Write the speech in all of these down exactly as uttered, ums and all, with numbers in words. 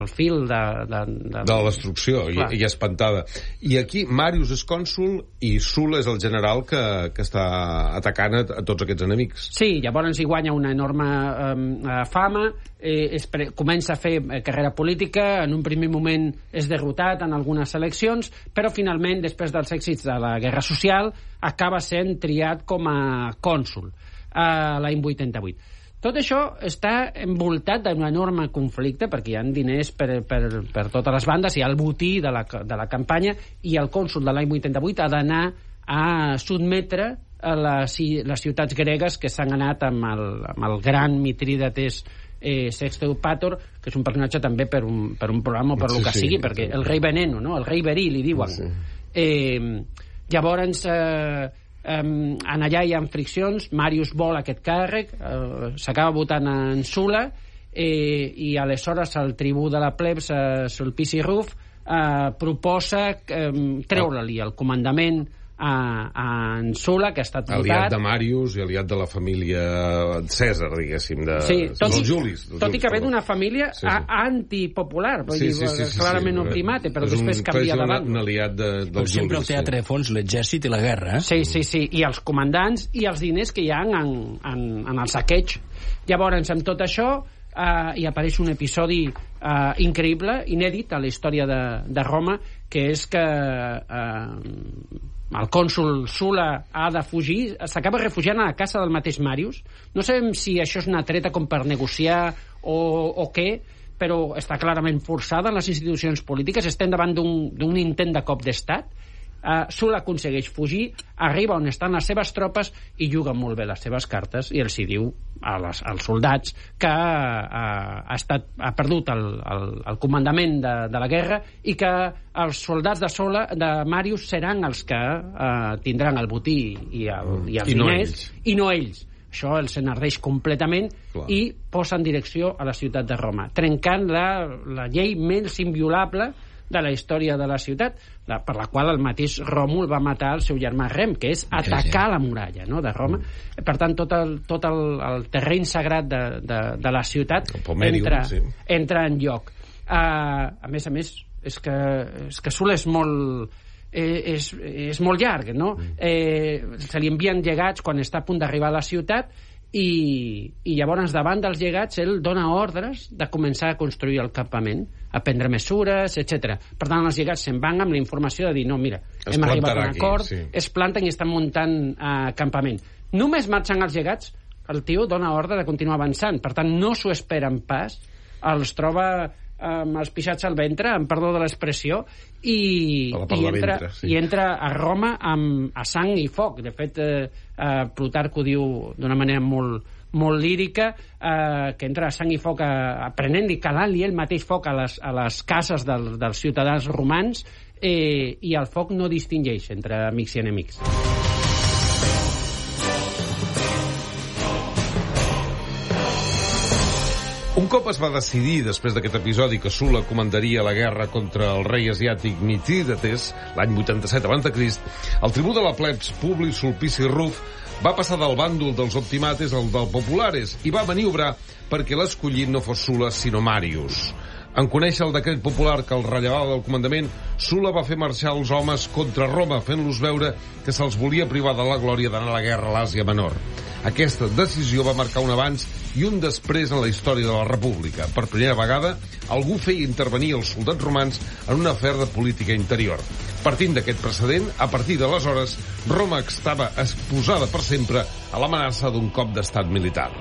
el fil de... De, de la destrucció, i, i espantada. I aquí Màrius és cònsol i Sula és el general que, que està atacant a, a tots aquests enemics. Sí, llavors hi guanya una enorme eh, fama, eh, es pre comença a fer eh, carrera política, en un primer moment és derrotat en algunes eleccions, però finalment, després dels èxits de la Guerra Social, acaba sent triat com a cònsol a l'any vuitanta-vuit. Tot això està envoltat d'un enorme conflicte, perquè hi ha diners per, per, per totes les bandes, hi ha el botí de la, de la campanya, i el cònsol de l'any vuitanta-vuit ha d'anar a sotmetre a les, les ciutats gregues que s'han anat amb el, amb el gran Mitrídates eh, Sexte Eupator, que és un personatge també per un, per un programa o per sí, el que sí, sigui, perquè el rei veneno, no? El rei verí, li diuen. Sí. Eh, llavors... Eh, Um, en allà hi ha friccions. Màrius vol aquest càrrec, uh, s'acaba votant en Sula, eh, i aleshores el tribú de la plebs, uh, Sulpici Ruf, uh, proposa um, treure-li el comandament a, a en Sula, que ha estat votat. Aliat de Màrius i aliat de la família Cèsar, diguéssim, de... Sí, tot, dels Julis. Dels tot Julis, i que ve d'una família sí, sí. antipopular, vull sí, dir, sí, sí, sí, clarament sí, un primate, però és després un, canvia de banda. Un aliat de, dels Julis. Sempre el teatre de fons, l'exèrcit i la guerra, eh? Sí, sí, sí, i els comandants i els diners que hi ha en, en, en el saqueig. Llavors, amb tot això, Uh, hi apareix un episodi uh, increïble, inèdit a la història de, de Roma, que és que uh, el cònsol Sula ha de fugir, s'acaba refugiant a la casa del mateix Màrius. No sabem si això és una treta com per negociar o, o què, però està clarament forçada en les institucions polítiques. Estem davant d'un intent de cop d'estat. Uh, Sula aconsegueix fugir, arriba on estan les seves tropes i juga molt bé les seves cartes, i els hi diu a les, als soldats que uh, ha, estat, ha perdut el, el, el comandament de, de la guerra, i que els soldats de Sula, de Màrius, seran els que uh, tindran el botí i, el, i els I no diners, ells. i no ells. Això els enardeix completament. Clar. I posa en direcció a la ciutat de Roma, trencant la, la llei més inviolable de la història de la ciutat, la, per la qual el mateix Ròmul va matar el seu germà Rem, que és atacar la muralla, no?, de Roma. Mm. Per tant, tot el, tot el, el terreny sagrat de, de, de la ciutat Pomerium, entra, sí. entra en lloc. Uh, a més a més, és que, és que Sula és molt... Eh, és, és molt llarg, no? Mm. Eh, se li envien llegats quan està a punt d'arribar a la ciutat, i, i llavors davant dels llegats ell dona ordres de començar a construir el campament, a prendre mesures, etcètera. Per tant, els llegats se'n van amb la informació de dir, no, mira, es hem arribat a un acord, sí. es planten i estan muntant uh, campament. Només marxen els llegats, el tio dona ordre de continuar avançant, per tant no s'ho esperen pas, els troba amb els pixats al ventre, amb perdó de l'expressió, i, i, entra, ventre, sí. i entra a Roma amb, a sang i foc. De fet, eh, eh, Plutarc ho diu d'una manera molt, molt lírica, eh, que entra a sang i foc aprenent i calant-li ell mateix foc a les, a les cases del, dels ciutadans romans, eh, i el foc no distingeix entre amics i enemics. Un cop es va decidir, després d'aquest episodi, que Sula comandaria la guerra contra el rei asiàtic Mitrídates, l'any vuitanta-set abans de Crist, el tribú de la plebs, Publi Sulpici Ruf, va passar del bàndol dels optimates al del populares i va maniobrar perquè l'escollit no fos Sula, sinó Màrius. En conèixer el decret popular que el rellevava del comandament, Sula va fer marxar els homes contra Roma, fent-los veure que se'ls volia privar de la glòria d'anar a la guerra a l'Àsia Menor. Aquesta decisió va marcar un abans i un després en la història de la República. Per primera vegada, algú feia intervenir els soldats romans en un afer de política interior. Partint d'aquest precedent, a partir d'aleshores, Roma estava exposada per sempre a l'amenaça d'un cop d'estat militar.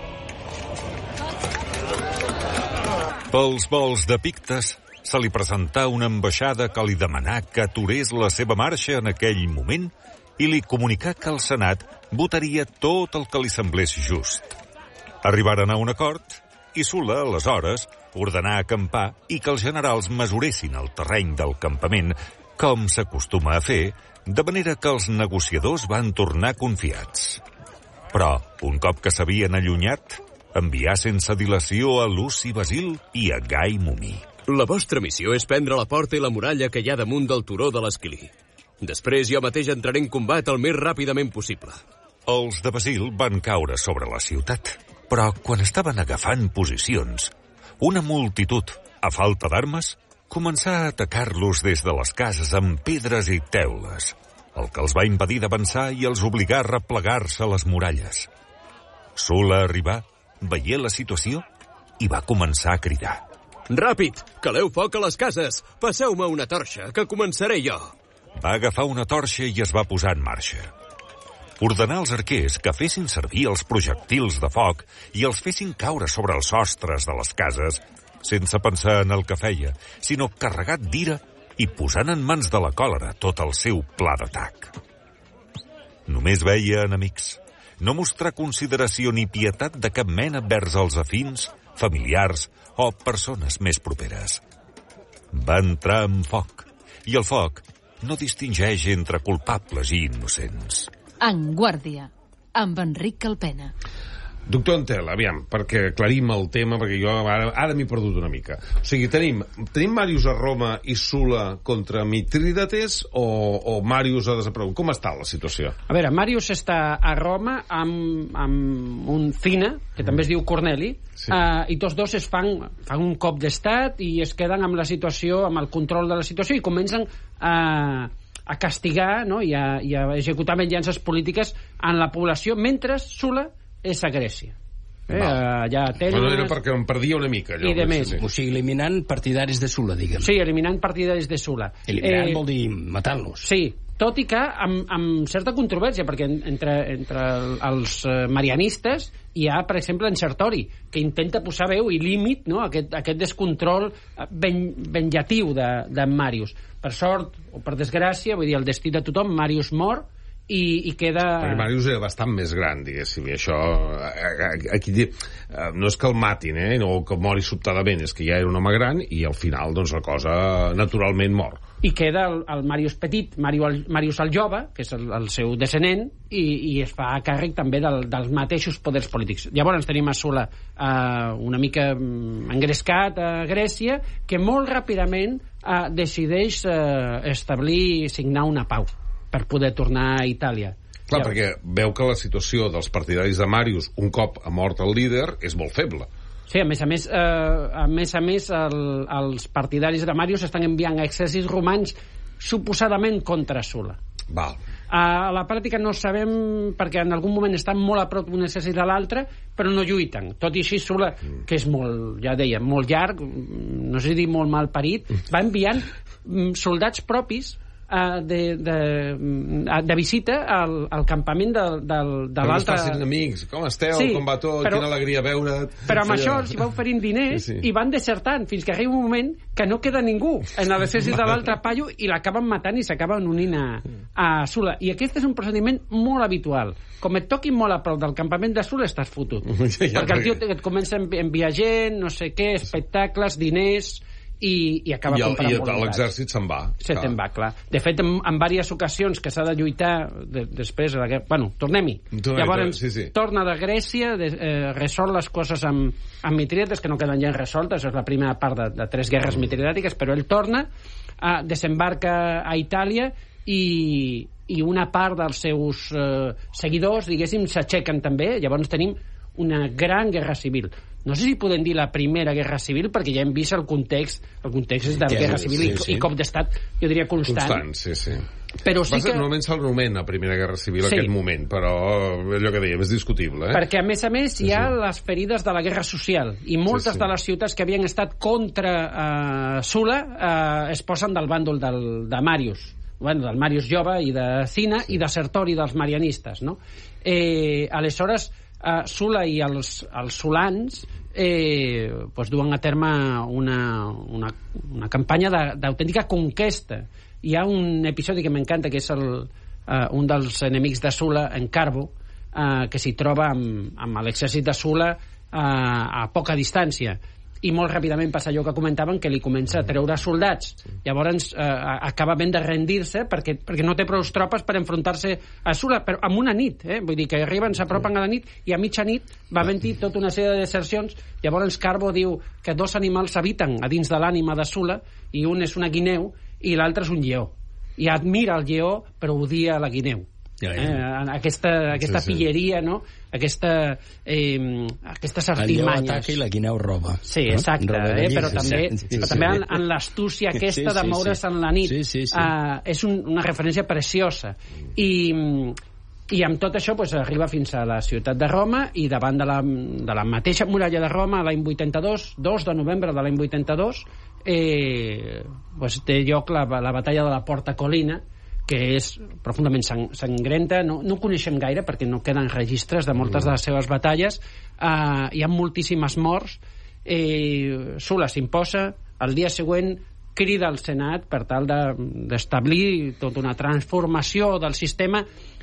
Pels vols de Pictes se li presentà una ambaixada que li demanà que aturés la seva marxa en aquell moment i li comunicà que el Senat votaria tot el que li semblés just. Arribaren a un acord i Sula, aleshores, ordenà acampar i que els generals mesuressin el terreny del campament, com s'acostuma a fer, de manera que els negociadors van tornar confiats. Però, un cop que s'havien allunyat, envià sense dilació a Luci Basil i a Gai Mumí. La vostra missió és prendre la porta i la muralla que hi ha damunt del turó de l'Esquilí. Després jo mateix entraré en combat el més ràpidament possible. Els de Basil van caure sobre la ciutat, però quan estaven agafant posicions, una multitud, A falta d'armes, començà a atacar-los des de les cases amb pedres i teules, el que els va impedir d'avançar i els obligà a replegar-se a les muralles. Sula arribà, veié la situació i va començar a cridar. Ràpid! Caleu foc a les cases! Passeu-me una torxa, que començaré jo! Va agafar una torxa i es va posar en marxa. Ordenà als arquers que fessin servir els projectils de foc i els fessin caure sobre els sostres de les cases, sense pensar en el que feia, sinó carregat d'ira i posant en mans de la còlera tot el seu pla d'atac. Només veia enemics. No mostrà consideració ni pietat de cap mena vers els afins, familiars o persones més properes. Va entrar amb foc, i el foc no distingeix entre culpables i innocents. En Guàrdia, amb Enric Calpena. Doctor Antel, aviam, perquè aclarim el tema, perquè jo ara, ara m'he perdut una mica. O sigui, tenim, tenim Màrius a Roma i Sula contra Mitrídates o, o Màrius ha desaparegut? Com està la situació? A veure, Màrius està a Roma amb, amb un Cina, que també es diu Corneli, sí. uh, i tots dos es fan, fan un cop d'estat i es queden amb la situació, amb el control de la situació i comencen a... a castigar, no? I, a, i a executar venjances polítiques en la població, mentre Sula és a Grècia. Eh, allà a Atenes... Bueno, era perquè em perdia una mica. Allò, I de més. Sí. O sigui, eliminant partidaris de Sula, diguem. Sí, eliminant partidaris de Sula. Eliminant eh, vol dir matant-los. Sí, tot i que amb, amb certa controvèrsia, perquè entre, entre els marianistes hi ha, per exemple, en Sertori, que intenta posar veu i límit, no?, aquest, aquest descontrol ben, venjatiu de, de Màrius. Per sort, o per desgràcia, vull dir, el destí de tothom, Màrius mor, i, i queda... Perquè Màrius era bastant més gran, diguéssim, i això... Aquí, no és que el matin, eh?, o que mori sobtadament, és que ja era un home gran i al final, doncs, la cosa naturalment mor. I queda el, el Màrius Petit, Màrius, Màrius el Jove, que és el, el seu descendent, i, i es fa càrrec també del, dels mateixos poders polítics. Llavors tenim a Sula eh, una mica engrescat a Grècia, que molt ràpidament eh, decideix eh, establir, signar una pau per poder tornar a Itàlia. Clar, ja, perquè veu que la situació dels partidaris de Màrius, un cop ha mort el líder, és molt feble. Sí, a més a més, eh, a més, a més el, els partidaris de Màrius estan enviant exèrcits romans suposadament contra Sula. Val. A la pràctica no sabem, perquè en algun moment estan molt a prop d'un exèrcit de l'altre, però no lluiten. Tot i així, Sula, que és molt, ja deia, molt llarg, no sé si dir molt mal parit, va enviant soldats propis Uh, de, de, de visita al, al campament de, de, de però l'altre... Però no es facin amics, com esteu, sí, com va tot, però, quina alegria veure't... Però amb això s'hi va oferint diners sí, sí. i van desertant, fins que arriba un moment que no queda ningú en l'exèrcit de l'altre paio i l'acaben matant i s'acaben unint a, a Sula. I aquest és un procediment molt habitual. Com et toquin molt a prop del campament de Sula, estàs fotut. Ja, ja, perquè el tio et comença a enviar gent, no sé què, espectacles, diners... I, i acaba I el, comprant i l'exèrcit se'n va. Se te'n va, clar. De fet, en, en diverses ocasions que s'ha de lluitar de, després de la guerra... Bueno, tornem-hi. Llavors, sí, sí. torna de Grècia, de, eh, resol les coses amb, amb Mitrídates, que no queden ja resoltes, és la primera part de, de tres guerres mm. mitridàtiques, però ell torna, eh, desembarca a Itàlia i, i una part dels seus eh, seguidors, diguéssim, s'aixequen també. Llavors tenim una gran guerra civil. No sé si podem dir la primera guerra civil, perquè ja hem vist el context, el context és de la guerra civil sí, sí. I, i cop d'estat, jo diria constant. Constant, sí, sí. Però sí que... Normalment s'anomena la primera guerra civil sí. aquest moment, però allò que dèiem és discutible. Eh? Perquè, a més a més, hi ha sí, sí. les ferides de la guerra social, i moltes sí, sí. de les ciutats que havien estat contra uh, Sula uh, es posen del bàndol del, de Màrius. Bueno, del Màrius jove i de Cina sí. i de Sertori dels marianistes, no? Eh, aleshores, uh, Sula i els, els solans eh, pues duen a terme una, una, una campanya d'autèntica conquesta. Hi ha un episodi que m'encanta, que és el, uh, un dels enemics de Sula, en Carbo, uh, que s'hi troba amb, amb l'exèrcit de Sula uh, a poca distància. I molt ràpidament passa allò que comentaven, que li comença a treure soldats. Llavors eh, acaba ben de rendir-se perquè, perquè no té prou tropes per enfrontar-se a Sula, però amb una nit, eh? Vull dir que arriben, s'apropen a la nit i a mitja nit va haver-hi tota una sèrie de desercions. Llavors Carbo diu que dos animals habiten a dins de l'ànima de Sula, i un és una guineu i l'altre és un lleó. I admira el lleó però odia la guineu. Ja, ja. Eh, aquesta aquesta Sí, sí. pilleria, no? Aquesta, eh, aquestes El lleó artimanyes. ataca i la guineu roba. Sí, no? exacte, Roba de eh? nit. però també, Sí, sí, però sí. també en, en l'astúcia aquesta Sí, de sí, moure's sí. en la nit. Sí, sí, sí. Uh, és un, una referència preciosa. I, i amb tot això pues, arriba fins a la ciutat de Roma i davant de la, de la mateixa muralla de Roma l'any vuitanta-dos, dos de novembre de l'any vuitanta-dos, eh, pues, té lloc la, la batalla de la Porta Colina, que és profundament sang sangrenta. No, no ho coneixem gaire perquè no queden registres de moltes de les seves batalles. Uh, hi ha moltíssimes morts. Eh, Sula s'imposa, el dia següent crida al Senat per tal d'establir de, tota una transformació del sistema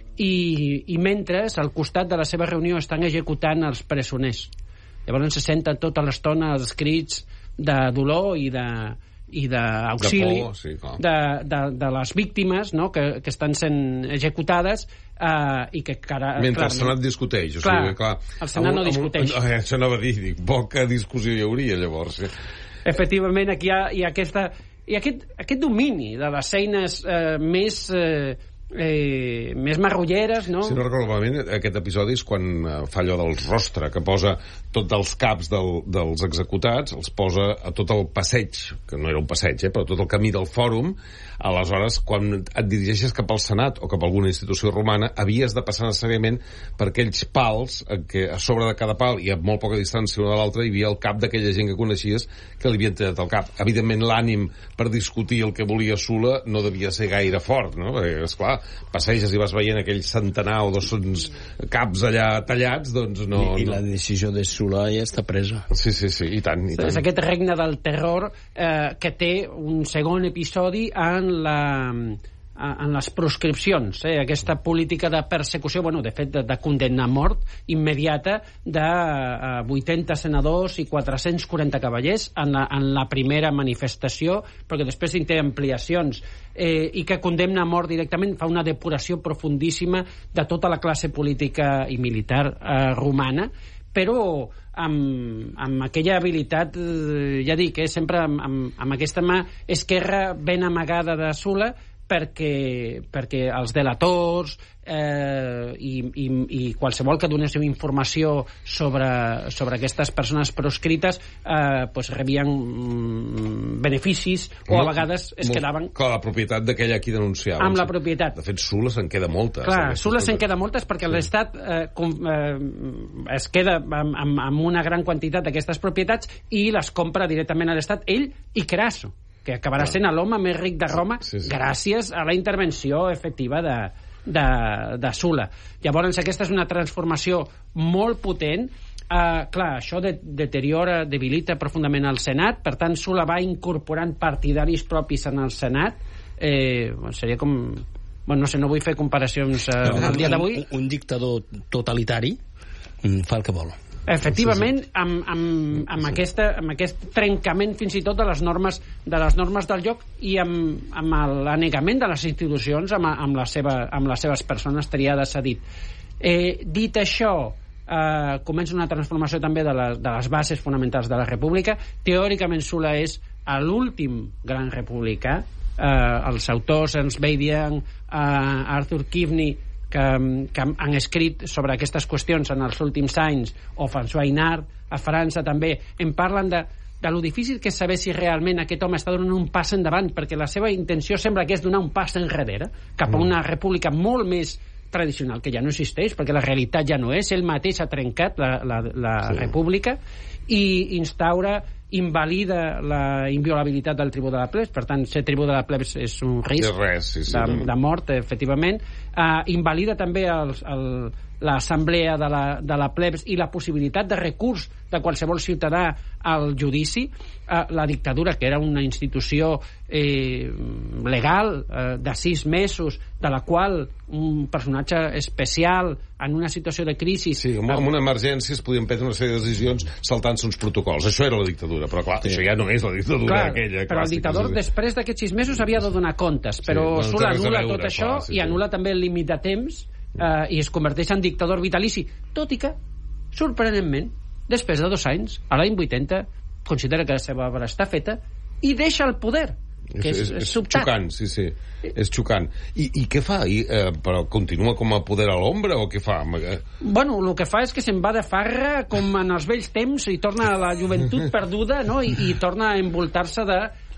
i, i mentre al costat de la seva reunió estan executant els presoners. Llavors se senten tota l'estona els crits de dolor i de i d'auxili De por, sí, clar. de, de, de les víctimes, no? que, que estan sent executades eh, i que cara, Mentre el clarament- Senat discuteix. O Clar, sigui, clar, el Senat no amb un- discuteix. Amb un, eh, això anava a dir, dic, poca discussió hi hauria, llavors. Sí. Efectivament, aquí hi ha, hi ha, aquesta, hi ha aquest, aquest domini de les eines eh, més, eh, eh, més marrulleres, no? Si no recordo malament, aquest episodi és quan eh, fa allò del rostre, que posa tots els caps del, dels executats, els posa a tot el passeig, que no era un passeig, eh, però tot el camí del fòrum. Aleshores, quan et dirigeixes cap al Senat o cap a alguna institució romana, havies de passar necessàriament per aquells pals en què a sobre de cada pal i a molt poca distància una de l'altra hi havia el cap d'aquella gent que coneixies que li havien tret el cap. Evidentment, l'ànim per discutir el que volia Sula no devia ser gaire fort, no? Perquè, esclar, passeges i vas veient aquells centenar o dos-cents caps allà tallats, doncs no... I, i no. la decisió de Sula ja està presa. Sí, sí, sí, i tant, i tant. És aquest regne del terror eh, que té un segon episodi en la en les proscripcions, eh? Aquesta política de persecució, bueno, de fet, de, de condemnar a mort immediata de eh, vuitanta senadors i quatre-cents quaranta cavallers en la, en la primera manifestació, perquè després hi té ampliacions, eh, i que condemna a mort directament, fa una depuració profundíssima de tota la classe política i militar eh, romana, però amb, amb aquella habilitat, eh, ja dic, eh, sempre amb, amb, amb aquesta mà esquerra ben amagada de Sula, perquè, perquè els delators eh, i, i, i qualsevol que donés informació sobre, sobre aquestes persones proscrites eh, pues rebien mm, beneficis o a vegades es molt, quedaven... Clar, la propietat d'aquella qui denunciava. Amb la propietat. De fet, Sula se'n queda moltes. Clar, aquestes Sula se'n coses. queda moltes perquè sí. l'Estat eh, com, eh, es queda amb, amb, amb una gran quantitat d'aquestes propietats i les compra directament a l'Estat, ell i Crasso, que acabarà sent l'home més ric de Roma sí, sí. gràcies a la intervenció efectiva de, de, de Sula. Llavors, aquesta és una transformació molt potent. Uh, clar, això de, deteriora, debilita profundament el Senat, per tant, Sula va incorporant partidaris propis en el Senat. Eh, seria com... Bueno, no sé, no vull fer comparacions uh, No, al dia d'avui. Un, un dictador totalitari fa el que vol. Efectivament, amb, amb, amb, aquesta, amb aquest trencament fins i tot de les normes, de les normes del joc i amb, amb l'anegament de les institucions amb, amb, la seva, amb les seves persones triades, s'ha dit. Eh, dit això, eh, comença una transformació també de, la, de les bases fonamentals de la república. Teòricament Sula és l'últim gran republicà. Eh, els autors Ernst Badian, eh, Arthur Kivney, que, que han escrit sobre aquestes qüestions en els últims anys, o François Hinard, a França també, en parlen de, de lo difícil que és saber si realment aquest home està donant un pas endavant, perquè la seva intenció sembla que és donar un pas enrere, cap a una república molt més tradicional, que ja no existeix, perquè la realitat ja no és, ell mateix ha trencat la, la, la sí. república, i instaura, invalida la inviolabilitat del tribú de la plebs, per tant, ser tribú de la plebs és un risc és res, sí, sí, de, no. de mort, efectivament. Uh, invalida també el, el, l'assemblea de la, de la plebs i la possibilitat de recurs de qualsevol ciutadà al judici. Uh, la dictadura, que era una institució eh, legal eh, de sis mesos, de la qual un personatge especial en una situació de crisi... Sí, amb, amb una emergència es podien prendre una sèrie de decisions saltant-se uns protocols. Això era la dictadura, però clar, sí. això ja no és la dictadura clar, aquella. Però el dictador, sí. després d'aquests sis mesos, havia de donar comptes, però Sí, no té Sula res a anul·la veure, tot això clar, sí, i sí. anul·la també el límit de temps eh, i es converteix en dictador vitalici, tot i que, sorprenentment, després de dos anys, a l'any vuitanta, considera que la seva obra està feta i deixa el poder. que és, és, és sobtat. Xocant, sí, sí, és xocant. I, i què fa? I, eh, però continua com a poder a l'ombra o què fa? Bueno, el que fa és que se'n va de farra com en els vells temps i torna a la joventut perduda, no? I, i torna a envoltar-se de